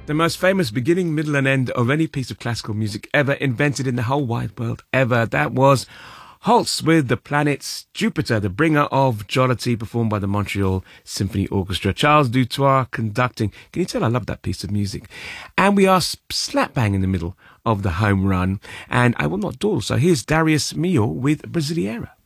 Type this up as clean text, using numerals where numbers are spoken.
The most famous beginning, middle and end of any piece of classical music ever invented in the whole wide world ever. That was Holst with the planets Jupiter, the bringer of jollity, performed by the Montreal Symphony Orchestra. Charles Dutoit conducting. Can you tell I love that piece of music? And we are slap bang in the middle of the home run. And I will not dawdle. So here's Darius Milhaud with Brasileira.